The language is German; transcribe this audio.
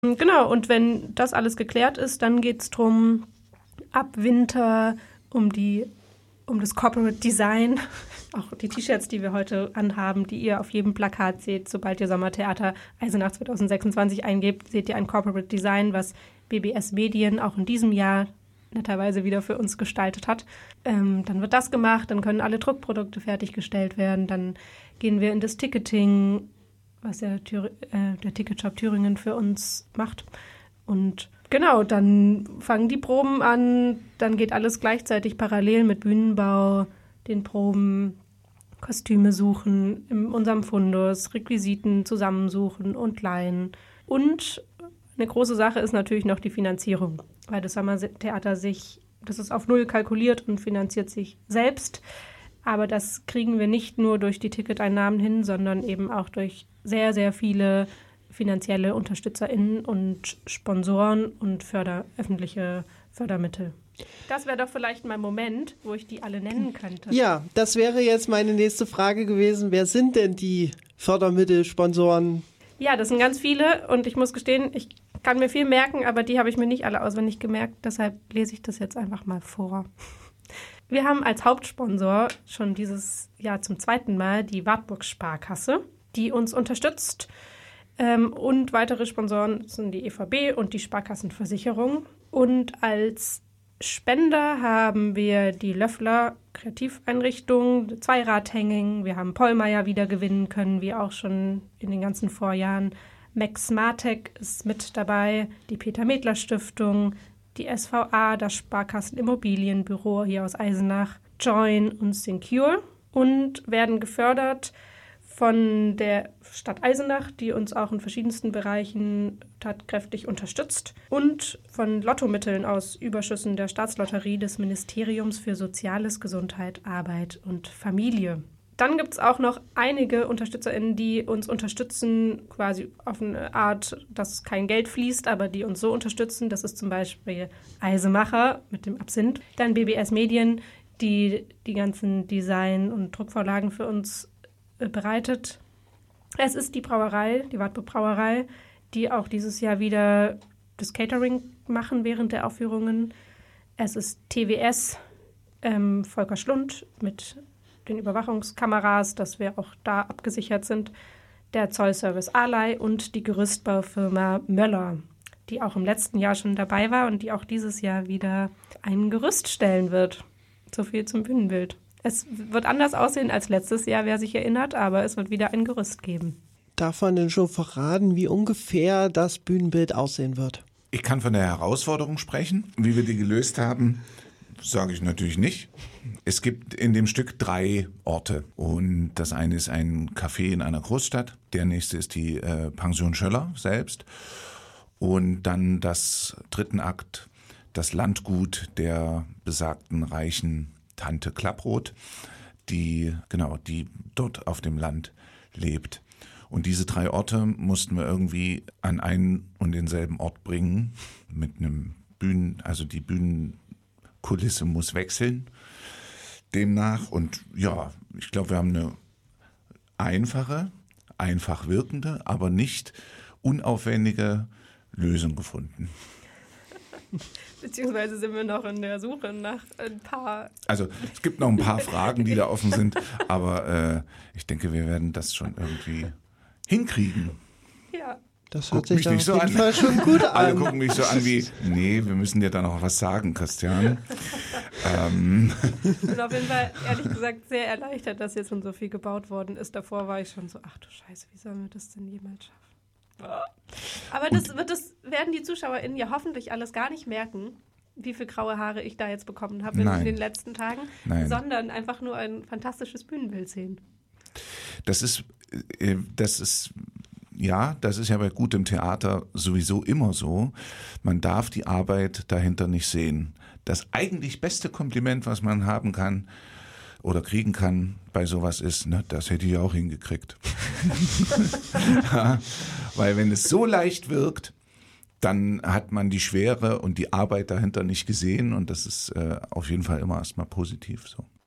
Genau, und wenn das alles geklärt ist, dann geht es darum, ab Winter um das Corporate Design, auch die T-Shirts, die wir heute anhaben, die ihr auf jedem Plakat seht. Sobald ihr Sommertheater Eisenach 2026 eingebt, seht ihr ein Corporate Design, was BBS Medien auch in diesem Jahr netterweise wieder für uns gestaltet hat. Dann wird das gemacht, dann können alle Druckprodukte fertiggestellt werden, dann gehen wir in das Ticketing, was der Ticketshop Thüringen für uns macht. Und genau, dann fangen die Proben an, dann geht alles gleichzeitig parallel mit Bühnenbau, den Proben, Kostüme suchen in unserem Fundus, Requisiten zusammensuchen und leihen. Und eine große Sache ist natürlich noch die Finanzierung, weil das Sommertheater das ist auf Null kalkuliert und finanziert sich selbst. Aber das kriegen wir nicht nur durch die Ticketeinnahmen hin, sondern eben auch durch sehr, sehr viele finanzielle UnterstützerInnen und Sponsoren und öffentliche Fördermittel. Das wäre doch vielleicht mal ein Moment, wo ich die alle nennen könnte. Ja, das wäre jetzt meine nächste Frage gewesen. Wer sind denn die Fördermittel, Sponsoren? Ja, das sind ganz viele und ich muss gestehen, ich kann mir viel merken, aber die habe ich mir nicht alle auswendig gemerkt. Deshalb lese ich das jetzt einfach mal vor. Wir haben als Hauptsponsor schon dieses Jahr zum 2. Mal die Wartburg Sparkasse, die uns unterstützt. Und weitere Sponsoren sind die EVB und die Sparkassenversicherung. Und als Spender haben wir die Löffler Kreativeinrichtung, Zweiradhänging. Wir haben Pollmeier wieder gewinnen können, wie auch schon in den ganzen Vorjahren. Max Smartec ist mit dabei, die Peter-Medler-Stiftung, die SVA, das Sparkassenimmobilienbüro hier aus Eisenach, Join und Secure und werden gefördert von der Stadt Eisenach, die uns auch in verschiedensten Bereichen tatkräftig unterstützt, und von Lottomitteln aus Überschüssen der Staatslotterie des Ministeriums für Soziales, Gesundheit, Arbeit und Familie. Dann gibt es auch noch einige UnterstützerInnen, die uns unterstützen, quasi auf eine Art, dass kein Geld fließt, aber die uns so unterstützen. Das ist zum Beispiel Eisemacher mit dem Absinth. Dann BBS Medien, die ganzen Design- und Druckvorlagen für uns bereitet. Es ist die Brauerei, die Wartburg Brauerei, die auch dieses Jahr wieder das Catering machen während der Aufführungen. Es ist TWS, Volker Schlund mit den Überwachungskameras, dass wir auch da abgesichert sind, der Zollservice Alay und die Gerüstbaufirma Möller, die auch im letzten Jahr schon dabei war und die auch dieses Jahr wieder ein Gerüst stellen wird. So viel zum Bühnenbild. Es wird anders aussehen als letztes Jahr, wer sich erinnert, aber es wird wieder ein Gerüst geben. Darf man denn schon verraten, wie ungefähr das Bühnenbild aussehen wird? Ich kann von der Herausforderung sprechen. Wie wir die gelöst haben, sage ich natürlich nicht. Es gibt in dem Stück 3 Orte. Und das eine ist ein Café in einer Großstadt. Der nächste ist die Pension Schöller selbst. Und dann das 3. Akt, das Landgut der besagten reichen Tante Klapproth, die dort auf dem Land lebt. Und diese 3 Orte mussten wir irgendwie an einen und denselben Ort bringen mit einem also die Bühnenkulisse muss wechseln demnach. Und ja, ich glaube, wir haben eine einfach wirkende, aber nicht unaufwendige Lösung gefunden. Beziehungsweise sind wir noch in der Suche nach ein paar... Also es gibt noch ein paar Fragen, die da offen sind, aber ich denke, wir werden das schon irgendwie hinkriegen. Ja. Das hört sich auf jeden Fall schon gut an. Alle gucken mich so an wie, nee, wir müssen dir da noch was sagen, Christian. Ich bin auf jeden Fall, ehrlich gesagt, sehr erleichtert, dass jetzt schon so viel gebaut worden ist. Davor war ich schon so, ach du Scheiße, wie sollen wir das denn jemals schaffen? Aber das werden die ZuschauerInnen ja hoffentlich alles gar nicht merken, wie viel graue Haare ich da jetzt bekommen habe in den letzten Tagen, sondern einfach nur ein fantastisches Bühnenbild sehen. Das ist ja bei gutem Theater sowieso immer so. Man darf die Arbeit dahinter nicht sehen. Das eigentlich beste Kompliment, was man haben kann oder kriegen kann bei sowas ist, das hätte ich auch hingekriegt. Ja, weil wenn es so leicht wirkt, dann hat man die Schwere und die Arbeit dahinter nicht gesehen und das ist auf jeden Fall immer erstmal positiv so.